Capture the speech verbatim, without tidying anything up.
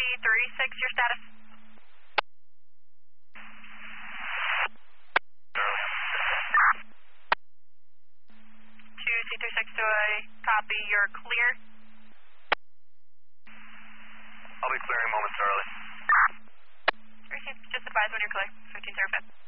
three six, your status? two C three six to a copy, you're clear? I'll be clearing momentarily. Receive, just advise when you're clear, fifteen zero five.